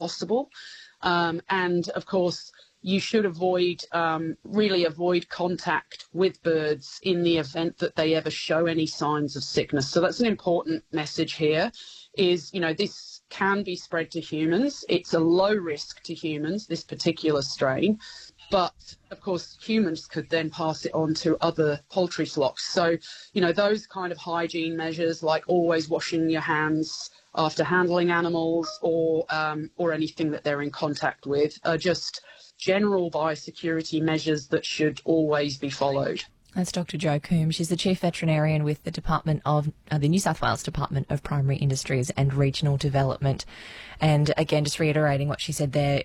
possible. And of course, you should really avoid contact with birds in the event that they ever show any signs of sickness. So that's an important message here is, this can be spread to humans. It's a low risk to humans, this particular strain. But, of course, humans could then pass it on to other poultry flocks. So, those kind of hygiene measures, like always washing your hands after handling animals or anything that they're in contact with, are just general biosecurity measures that should always be followed. That's Dr Jo Coombs. She's the Chief Veterinarian with the New South Wales Department of Primary Industries and Regional Development. And again, just reiterating what she said there,